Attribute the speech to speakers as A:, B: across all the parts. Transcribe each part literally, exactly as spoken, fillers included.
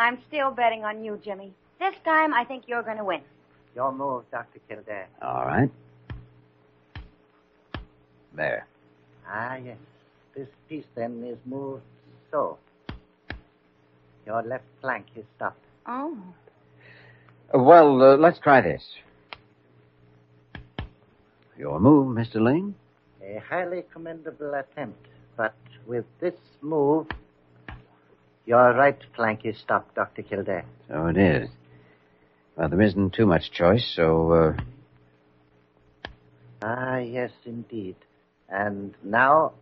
A: I'm still betting on you, Jimmy. This time, I think you're going to win.
B: Your move, Doctor Kildare.
C: All right. There.
B: Ah, yes. This piece, then, is moved so. Your left flank is stopped.
A: Oh.
C: Well, uh, let's try this. Your move, Mister Ling?
B: A highly commendable attempt, but with this move, your right flank is stopped, Doctor Kildare.
C: So it is. Well, there isn't too much choice, so, uh...
B: Ah, yes, indeed. And now,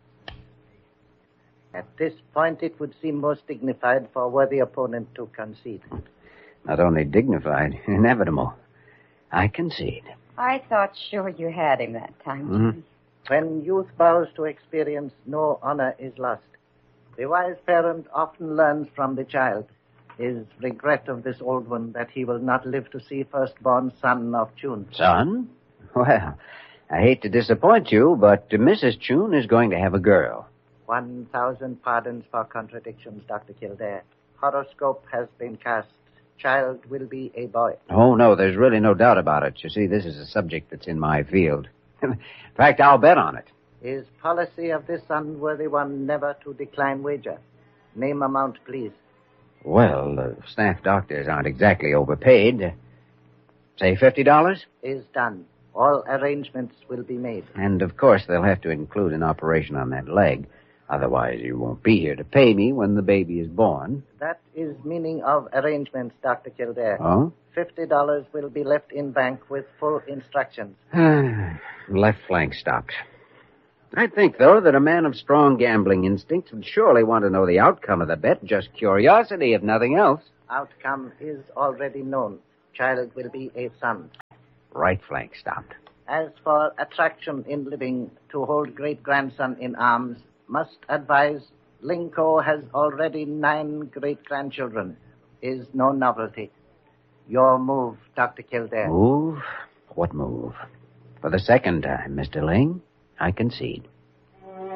B: at this point, it would seem most dignified for a worthy opponent to concede.
C: Not only dignified, inevitable. I concede.
A: I thought sure you had him that time, Jimmy.
C: Mm-hmm.
B: When youth bows to experience, no honor is lost. The wise parent often learns from the child his regret of this old one that he will not live to see firstborn son of Chun.
C: Son? Well, I hate to disappoint you, but Missus Chun is going to have a girl.
B: One thousand pardons for contradictions, Doctor Kildare. Horoscope has been cast. Child will be a boy.
C: Oh, no, there's really no doubt about it. You see, this is a subject that's in my field. In fact, I'll bet on it.
B: Is policy of this unworthy one never to decline wager? Name amount, please.
C: Well, uh, staff doctors aren't exactly overpaid. Uh, say fifty dollars?
B: Is done. All arrangements will be made.
C: And, of course, they'll have to include an operation on that leg. Otherwise, you won't be here to pay me when the baby is born.
B: That is meaning of arrangements, Doctor Kildare.
C: Oh?
B: Fifty dollars will be left in bank with full instructions.
C: Left flank stopped. I think, though, that a man of strong gambling instincts would surely want to know the outcome of the bet. Just curiosity, if nothing else.
B: Outcome is already known. Child will be a son.
C: Right flank stopped.
B: As for attraction in living, to hold great-grandson in arms, must advise Linko has already nine great-grandchildren. Is no novelty. Your move, Doctor Kildare.
C: Move? What move? For the second time, Mister Ling, I concede.